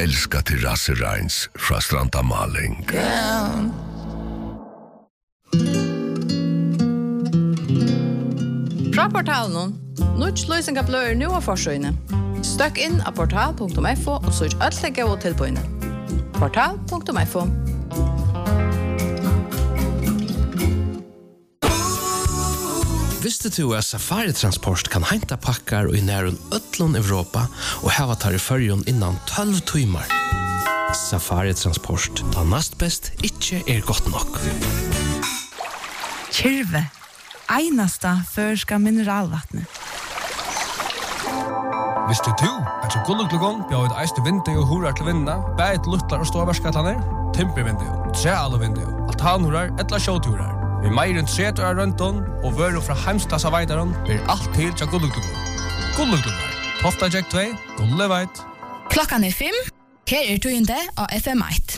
Elska terrassereins fra Stranda Maling. Fra portalen, Nuts løsninga blør nu av forsøyne. Støkk inn av portal.fo og søk alt det gode tilbøyene. Portal.fo. Visste du at Safari Transport kan henta pakkar i nærun ötlun Europa og hava tar i fyrjun innan 12 timmar? Safari Transport, da nast best ikkje godt nok. Kyrve, einasta førska mineralvattnet. Visste du at så gulluglugon bjør et eiste vindu og horar til vinna, bæt luttlar og ståverskatlaner, timpervindu, trealvindu, altanhorar, etla sjåturar. Vi meir enn 30 år rundt og vører fra heimstassa veidaron blir alt til til gulluglugon. Gulluglugon, Tofta Jack 2, Gulleveit. Klokkan 5, her tøyende av FM1.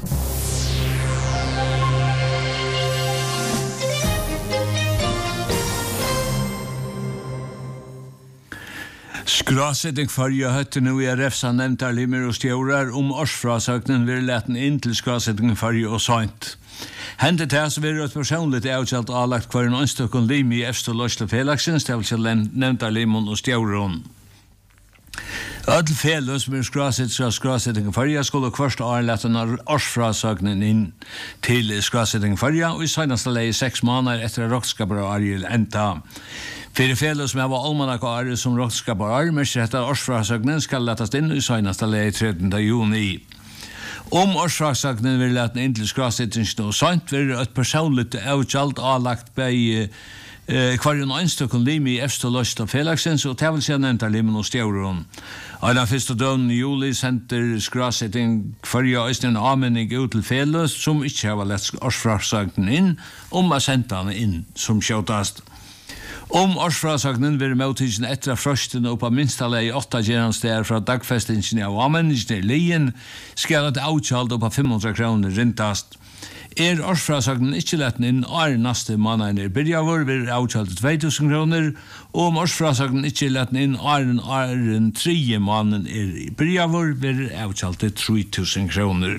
Skrasetting farja høtte nu i RFs han nevnt limer og stjårar årsfrasøknen vil leten inn til skrasetting farja og sønt. Hentet her så vil et personligt avgjalt avlagt hver en ønstøkken lim i Efstå Løsle Felaksens, det vil ikke nevnt limon og stjåron. Ødel fele som skrasetting farja skulle hverst år lete årsfrasøknen inn til skrasetting farja, og i seneste leie 6 måneder etter rådskaper og Ariel enda. Fyrir fele som har almanak og Ariel som rådskaper og Ariel, mens dette årsfrasøknen skal lettast inn i seneste leie 13. juni. Årsfrasøknen vil lete inn til skrasettingene og sant vil et personligt avgjalt avlagt bei hver en ønstøkken lim i Efstå Løsle Felaksens og til vil se nevnt limen og stjåron. Og den første døgn i juli sender skrasetting hver en avmenning ut til fele som ikke har lett årsfrasøknen inn å sende den inn som skjøtast. Årsfrasøknen vil møtingen etter frøsten og på minstallei 8 gjennomsteder fra dagfestingen av avmenningen i lien skal et avgjalt og på 500 kroner rintast. Årsfrasøknen ikke letten inn neste måneden byrjavur vil avgjalt 2000 kroner, og årsfrasøknen ikke letten inn 3 måneden byrjavur vil avgjalt 3000 kroner.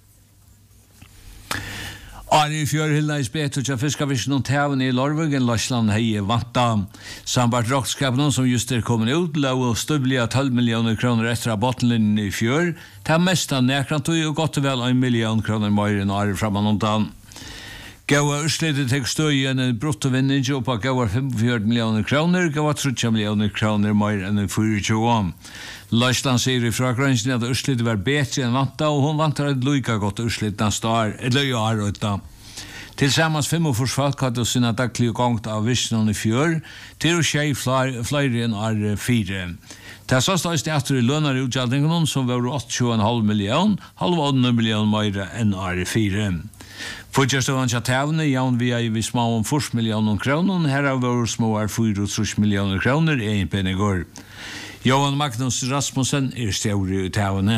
Ari fjørhilda i spetu til fiskavisjon og tæven i Lorvøgen, Løsland hei vanta. Sambart rockskapen som just kommet ut, la og stubli av 12 millioner kroner etter av bottenlinjen i fjør, til mest av nekrantøy og godt og vel 1 million kroner mer enn Ari framan undan. Gaua urslitet tek støy enn en bruttovinning og på gaua 45 millioner kroner, gaua 30 millioner kroner mer enn 24 år. Løsland sier i fragrønsen at urslitet var bedre enn vanta, og hun vantar et lykka godt urslitet neste år, et løyar og etta. Tilsammans 45 folk hadde sina daglige gongt av visjonen i fjør, til å skje flere enn år 4. Det så største etter i lønner i utgjaldningen, som var 80,5 million, halv 8 million mer enn år 4. Fortjørstøvann til tævne, javn vi i små om 40 millioner kroner, her har vært små 4 millioner kroner, en pennegår. Johan Magnus Rasmussen stjåri i tævne.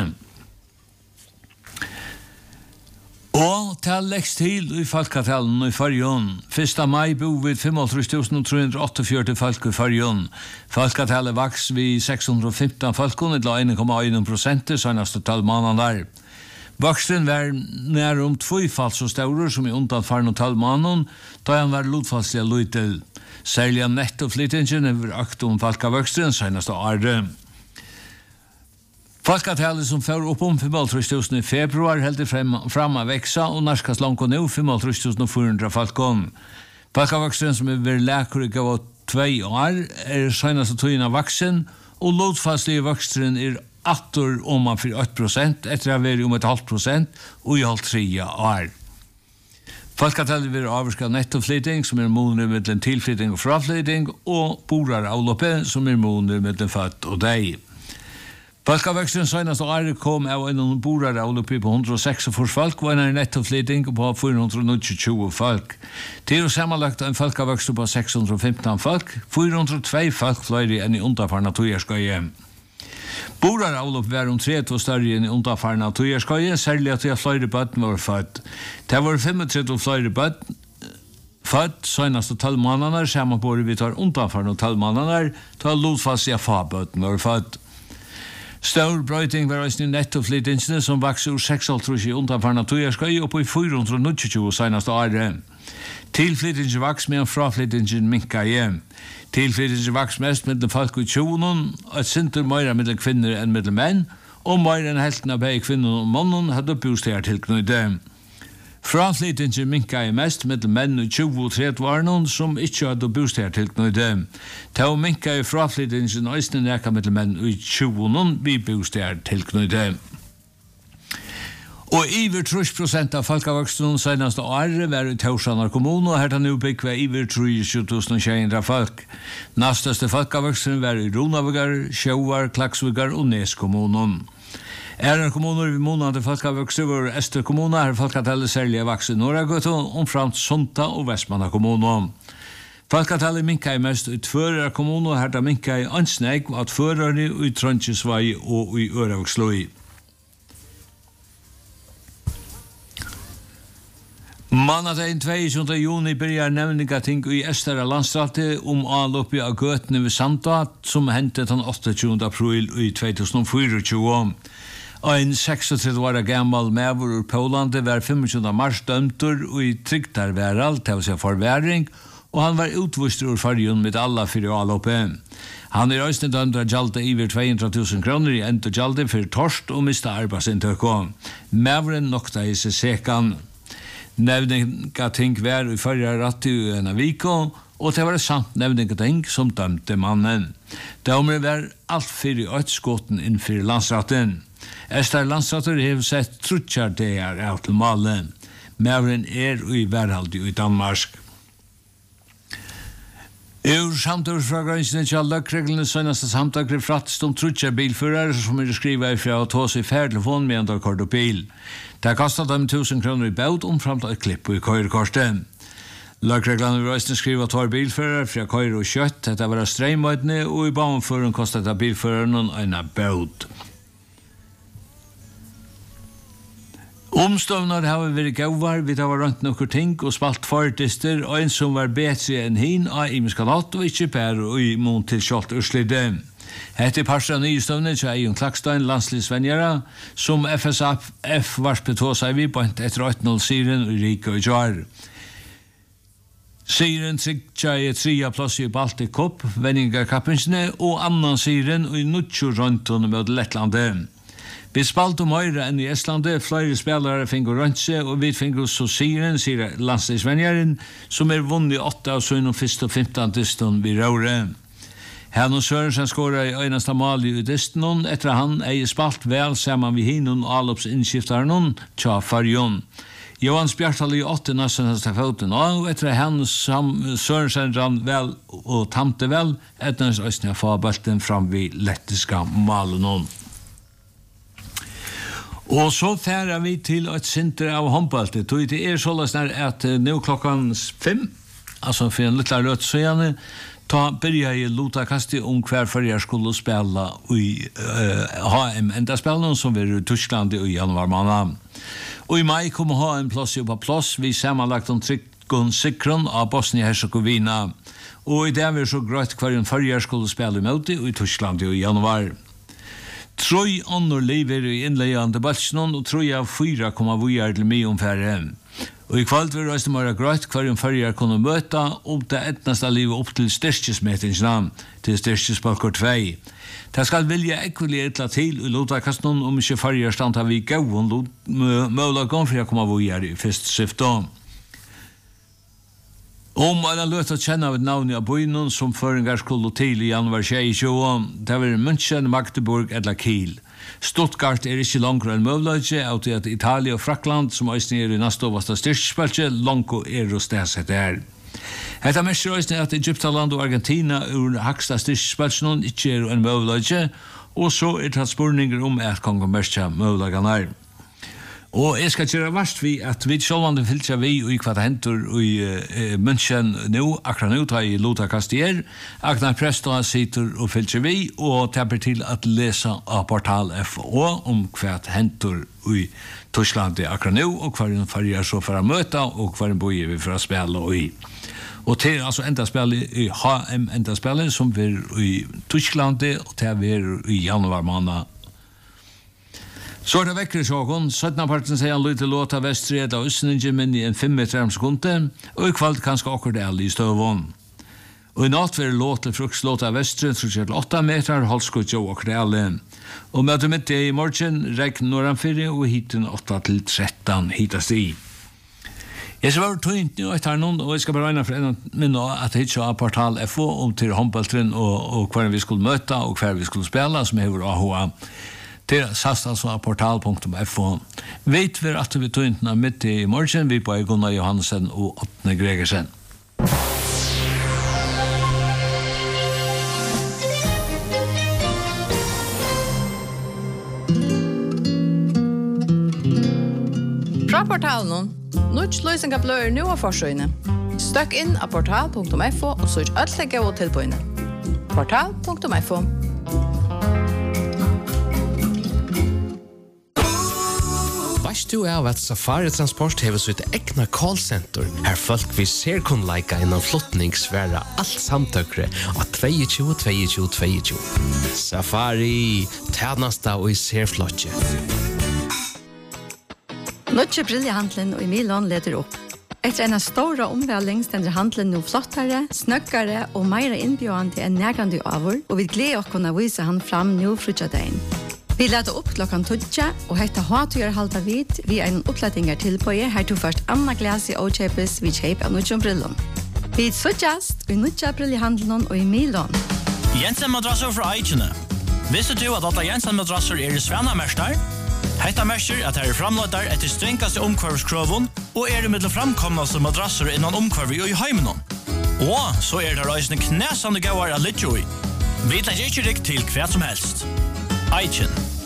Og til leggs til i falkatellen i Fyrjun. 1. mai bo vi 35.348 folk i Fyrjun. Falkatellet vaks vi 615 folkene, til 1,1%, seneste 12 måneder. Vaksen var nær 2 fall så større som i undanfarn og 12 måneder, da han var lodfallslig løytel. Særlig nettoflytingen er akt falkavøksten seneste året. Falkatellet som fører opp 35.000 i februar heldig fram av veksa og narskast langt nå 35.400 falkon. Falkavøksten som er leker ikke av 2 år seneste tøyene av vaksen og lodfallslige vøksten atter man for 8% etter å være et halvt prosent og i halvt 3 år. Falkatellet vil avvarska nettoflytting som måneder mellom tilflytting og fraflytting og borar avloppe som måneder mellom født og deg. Falkavøksten seneste året kom av en borar avloppe på 146 folk og en nettoflytting på 420 folk. Til å sammenlagt en falkavøksten på 615 folk, 402 folk flere enn i underfarna tøyerskøye. Borar avlopp var 30 større enn i underfarna tøyerskøye, særlig at flere bøtten var født. Det var 35 flere bøtten født seneste 12 måneder, sammen på vi tar underfarna 12 måneder, til lodfast i fabøtten var født. Stor brøyting var også nettoflytingsene som vokser ur 6,5 i undanfarna tøyerskøy og på i 420 seneste året. Tilflytingen vaks medan fraflytingen minka igjen. Tilflytingen vaks mest mellom folk og tjonen, og et sinter meira mellom kvinner enn mellom menn, og meira enn helten av begge kvinner og mannen hadde bosteder tilknyttet. Fraflytingen minka i mest mellom menn og 20 og 30 varene som ikke hadde bosteder tilknyttet. Ta minka i fraflytingen øyne neka mellom menn og 20 vi bosteder tilknyttet. Og iver 30% av folkavoksten senaste året var i Torsanar kommun, og her nu byggva iver 30.000 folk. Nasteste folkavoksten var i Ronavegar, Sjauar, Klaksvigar og Nes kommunen. Kommuner vi månade folkavoksten var Ester kommunen, her folkatallet særlig voksen Norragøto, omframt Sunta og Vestmanna kommunen. Folkatallet minka i mest i Tvørar kommunen, og her da minka i Ansnæg, og at førerne i Trondkjøsvei og i Ørevoksløy. Mandagen 22. juni byrjar nevningating i Estera landstrate avloppi av gøtene ved Sanda, som hentet den 28. april i 2024. Ein 36 år gammal mevor ur Polande var 25. mars dømtur i trygtarveral, til å si forværing, og han var utvist ur fargen med alla fyrir avloppet. Han øysne dømt av gjalda iver 200.000 kroner i enda gjalda for torst og mista arbeidsinntøkko. Mevoren nokta i seg sekan. Nevningating var i førre rett i en av viko, og det var sant nevningating som dømte mannen. Dømmer var alt fyrir øytskotten innfyrir landsratten. Ester landsratter har sett trutjar det av til malen. Mevren i værhaldi i Danmark. Ur samtagsfragrensene til løkreglene sønnaste samtager frattest trutjar bilførere som skriva ifra å ta seg færtelefon med en kort og bil. Det kastet dem 1000 kroner i baut omframt et klipp i køyrekortet. Løkreglene vil også skriva 2 bilførere fra køyre og kjøtt. Dette var streimøytene, og i baneføren kostet det bilføreren en baut. Omstøvnar har vært gauvar, vi har rønt nokkur ting og spalt fortister, og en som var bedre enn hin av imenskalatt og ikke bare og i mån til kjolt urslidde. Hette parser av nystøvnet til Eion Klakstein, landslisvenjere, som FSF varspet hos seg vi på etter 8-0-siren i Rike og Jar. Siren tryggja i 3. plass i Baltic Cup, vendingarkappingsene, og annan siren i Nutsjo Røntun med Lettlandet. Vi spalt høyre enn i Estlandet, flere spelare finner røntse, og vi finner så siren, sier landslisvenjeren, som vunnet 8 av 7 og 1. og 15. diston vid Røyre. Hennom Sørensen skåret i øyneste mal i diston, etter han spalt vel sammen med hinnon og allopsinskiftaren tja farjon. Johans Bjartal i 8. næsteneste foten, og etter hennes Sørensen rann vel og tamte vel, etter hans øyne få bølten fram vid lettiska malen. Og så færer vi til et sinter av håndbaltet. Det så løsner at nå klokken 5, altså for en litt rødt søgjene, ta byrja i lotakastet hver fyrir skulle spela i HM enda spelen som var i Tyskland i januar måned. Og i mai kom HM plass på plass, vi sammenlagt om Tryggon Sikron av Bosnia-Herzegovina. Og i det var så grøtt hver fyrir skulle spela i møte i Tyskland i januar. Troi annor lever i innleiande balsnon og troi av 4 vujar til mig omfærre. Og i kvalt vil røyste mara grøtt hver fyrir kunne møta om det etnasta livet opp til styrkesmetingsnam, til styrkesbalkor 2. Det skal vilja ekvili etla til i lotakastnon om ikke fyrir standa vi gauon møla gong 4 vujar i fyrst syftom. Om alla löt att känna av ett navn av bøynen som føringar skulle til i januar 2020, det var München, Magdeburg eller Kiel. Stuttgart ikke langere enn møvløyde, av til at Italia og Frakland, som også i neste overste styrkespølse, langt og stedsett her. Hetta mestir også at Egyptaland og Argentina ur haksta styrkespølsen ikke en møvløyde, og så det spurninger om at kongen mørkja møvløyganar. Og jeg skal gjøre verst vi at vi sjålvande fylkja vi i hva det hentur i München nå, akkurat nå tar i Lota Kastier, Agnar Prestoa sitter og fylkja vi, og tapper til at lesa av Portal FO om hva det hentur i Tyskland akkurat nå, og hva den farger så for å møte, og hva den bor vi for å spille i. Og til altså enda spillet i HM enda spillet som vi i Tyskland, og til vi i januar måned Så det vekker sjåkon, 17-parten sier han lite låta vestred av Østningen min i en 5 meter om sekundet, og i kvalt kanskje akkurat del i støvån. Og i natt vil låte frukslåta vestred, tror jeg til 8 meter, halvskutt jo akkurat del. Og møte midt i morgen, regn norranfyrir, og hiten 8 til 13 hitast i. Jeg skal være tøynt nå etter noen, og jeg skal bare regne for en minne at jeg ikke har portal FO om til håndballtren og hver vi skulle møte og hver vi skulle spille, som jeg vil ha til sastalsvarportal.fo. Vet vi at vi tøynt nå midt i morgen, vi på Gunnar Johansen og Åtne Gregersen. Fra portalen Nuts løysinga blør nu av forsøyne. Støkk inn av portal.fo og søk alle gode tilbøyne. Portal.fo. Vast du av at Safari Transport hever sitt egna callcenter, her folk vi ser kun leika innan flottningsværa alt samtøkre av 22. Safari, tjenesta og i ser flotje. Nutje briljehandlen og i Milan leder opp. Etter en stora omvæling stender handlen nå flottere, snøkkere og meira innbjørende enn nærgande avur, og vi gleder oss kunne vise han fram nå frutjadein. Vi leder opp klokkan 12, og hetta hatøyer halda vid vi en oppladdinger tilbøye her to først anna glas i åkjøpes vi kjøp av nutje brillen. Vi suttjast i nutje briljehandlen og i Milan. Jensen madrasser fra Eichene. Visste du at alle Jensen madrasser i Svennamester? Hetta merker at her framlåtar etter strengaste omkvarvskroven og i middel framkomnaste madrasser innan omkvarvi og i heimenon. Og så det reisende knæsande gauar av Lidjoi. Vi legger ikke rikk til hva som helst. Eichen.